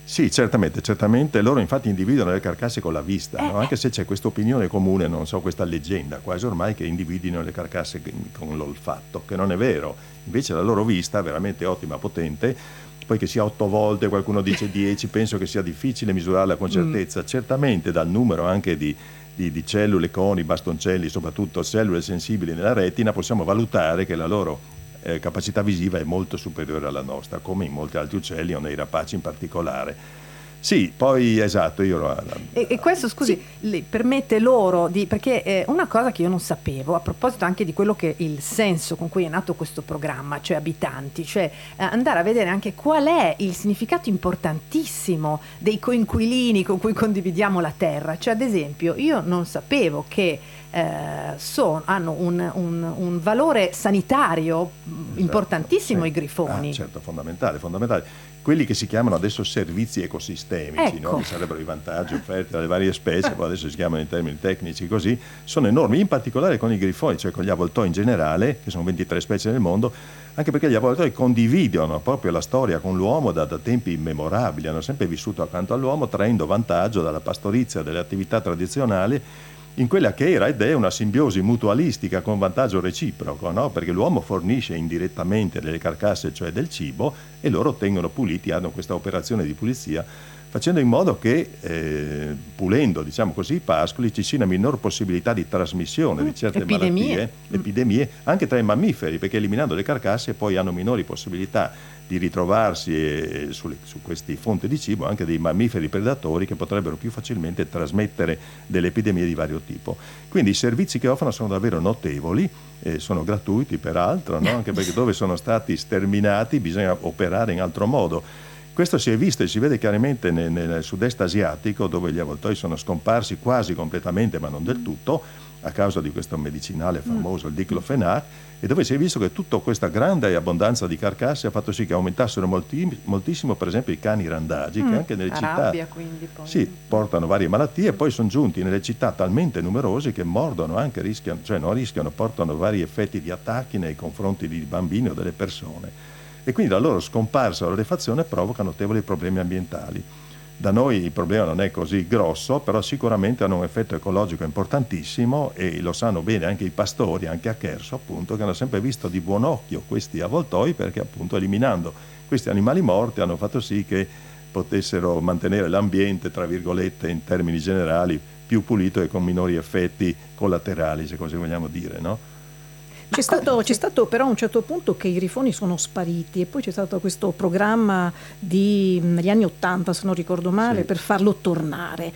Sì, certamente, loro infatti individuano le carcasse con la vista, no? Anche se c'è questa opinione comune, non so, questa leggenda quasi ormai che individino le carcasse con l'olfatto, che non è vero, invece la loro vista è veramente ottima, potente, poi che sia 8 volte, qualcuno dice 10, penso che sia difficile misurarla con certezza, certamente dal numero anche di cellule, coni, bastoncelli, soprattutto cellule sensibili nella retina, possiamo valutare che la loro capacità visiva è molto superiore alla nostra, come in molti altri uccelli o nei rapaci in particolare. Sì, poi esatto, E questo, scusi, permette loro di, perché una cosa che io non sapevo, a proposito anche di quello che il senso con cui è nato questo programma, cioè abitanti, cioè andare a vedere anche qual è il significato importantissimo dei coinquilini con cui condividiamo la terra. Cioè, ad esempio, io non sapevo che hanno un valore sanitario importantissimo, sì. i grifoni. Certo, fondamentale. Quelli che si chiamano adesso servizi ecosistemici, Ecco. no? Che sarebbero i vantaggi offerti dalle varie specie, poi adesso si chiamano in termini tecnici così, sono enormi, in particolare con i grifoni, cioè con gli avvoltoi in generale, che sono 23 specie nel mondo, anche perché gli avvoltoi condividono proprio la storia con l'uomo da tempi immemorabili, hanno sempre vissuto accanto all'uomo, traendo vantaggio dalla pastorizia, delle attività tradizionali, in quella che era ed è una simbiosi mutualistica con vantaggio reciproco, no? Perché l'uomo fornisce indirettamente delle carcasse, cioè del cibo, e loro tengono puliti, hanno questa operazione di pulizia, facendo in modo che, pulendo, diciamo così, i pascoli, ci sia una minor possibilità di trasmissione di certe Epidemie. epidemie, anche tra i mammiferi, perché eliminando le carcasse poi hanno minori possibilità di ritrovarsi su questi fonti di cibo anche dei mammiferi predatori che potrebbero più facilmente trasmettere delle epidemie di vario tipo. Quindi i servizi che offrono sono davvero notevoli, sono gratuiti peraltro, no? Anche perché dove sono stati sterminati bisogna operare in altro modo. Questo si è visto e si vede chiaramente nel sud-est asiatico, dove gli avvoltoi sono scomparsi quasi completamente, ma non del tutto, a causa di questo medicinale famoso, il diclofenac, e dove si è visto che tutta questa grande abbondanza di carcasse ha fatto sì che aumentassero moltissimo, per esempio, i cani randagi, che anche nelle rabbia, città quindi, poi. sì, portano varie malattie, e poi sono giunti nelle città talmente numerosi che mordono, anche rischiano, cioè non rischiano, portano vari effetti di attacchi nei confronti di bambini o delle persone. E quindi la loro scomparsa o rarefazione provoca notevoli problemi ambientali. Da noi il problema non è così grosso, però sicuramente hanno un effetto ecologico importantissimo, e lo sanno bene anche i pastori, anche a Cherso appunto, che hanno sempre visto di buon occhio questi avvoltoi, perché appunto eliminando questi animali morti hanno fatto sì che potessero mantenere l'ambiente, tra virgolette, in termini generali, più pulito e con minori effetti collaterali, se così vogliamo dire, no? C'è stato però a un certo punto che i grifoni sono spariti, e poi c'è stato questo programma negli anni '80, se non ricordo male, Sì. per farlo tornare.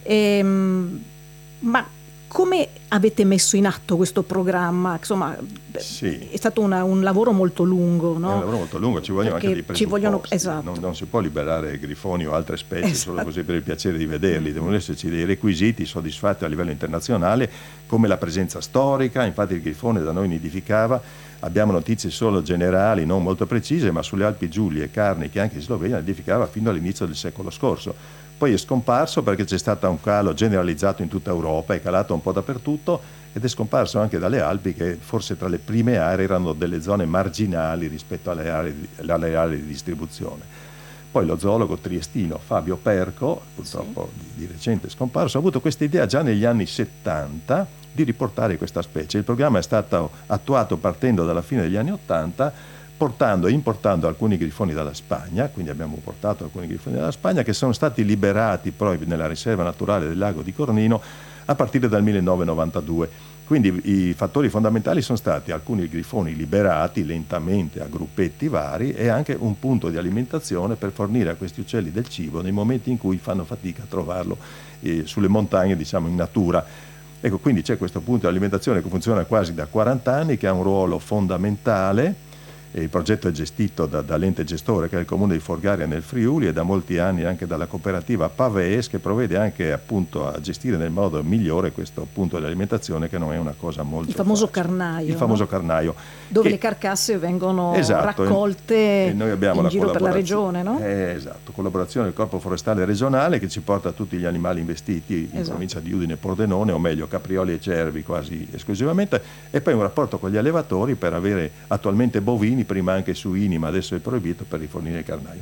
Ma come avete messo in atto questo programma? Insomma, Sì. è stato un lavoro molto lungo, no? È un lavoro molto lungo, ci vogliono Perché anche dei ci vogliono- presupposti, esatto. non si può liberare grifoni o altre specie solo Esatto. così per il piacere di vederli, devono esserci dei requisiti soddisfatti a livello internazionale, come la presenza storica. Infatti il grifone da noi nidificava, abbiamo notizie solo generali, non molto precise, ma sulle Alpi Giulie e Carniche, anche in Slovenia, nidificava fino all'inizio del secolo scorso. Poi è scomparso perché c'è stato un calo generalizzato in tutta Europa, è calato un po' dappertutto, ed è scomparso anche dalle Alpi, che forse tra le prime aree erano delle zone marginali rispetto alle aree di distribuzione. Poi lo zoologo triestino Fabio Perco, purtroppo di recente scomparso, ha avuto questa idea già negli anni '70 di riportare questa specie. Il programma è stato attuato partendo dalla fine degli anni '80, portando e importando alcuni grifoni dalla Spagna, quindi abbiamo portato alcuni grifoni dalla Spagna, che sono stati liberati poi nella riserva naturale del lago di Cornino a partire dal 1992. Quindi i fattori fondamentali sono stati alcuni grifoni liberati lentamente a gruppetti vari, e anche un punto di alimentazione per fornire a questi uccelli del cibo nei momenti in cui fanno fatica a trovarlo sulle montagne, diciamo in natura. Ecco, quindi c'è questo punto di alimentazione che funziona quasi da 40 anni, che ha un ruolo fondamentale. Il progetto è gestito dall'ente gestore, che è il comune di Forgaria nel Friuli, e da molti anni anche dalla cooperativa Pavès, che provvede anche appunto a gestire nel modo migliore questo punto di alimentazione, che non è una cosa molto Il famoso facile. carnaio. Il famoso no? carnaio. Dove che- le carcasse vengono Esatto, raccolte e noi abbiamo in la giro per la regione, collaborazione, no? esatto, collaborazione del Corpo Forestale Regionale, che ci porta tutti gli animali investiti in Esatto. provincia di Udine e Pordenone, o meglio caprioli e cervi quasi esclusivamente, e poi un rapporto con gli allevatori per avere attualmente bovini, prima anche suini, ma adesso è proibito, per rifornire il carnaio.